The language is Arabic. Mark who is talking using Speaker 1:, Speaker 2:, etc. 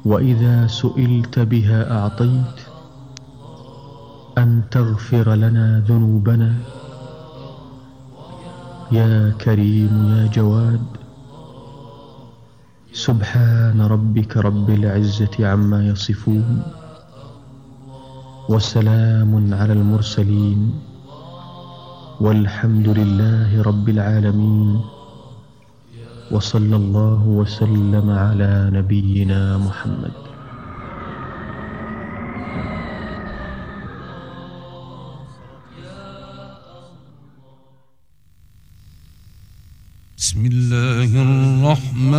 Speaker 1: وإذا سئلت بها أعطيت، أن تغفر لنا ذنوبنا يا كريم يا جواد. سبحان ربك رب العزة عما يصفون، وسلام على المرسلين، والحمد لله رب العالمين، وصلى الله وسلم على نبينا محمد.
Speaker 2: بسم الله الرحمن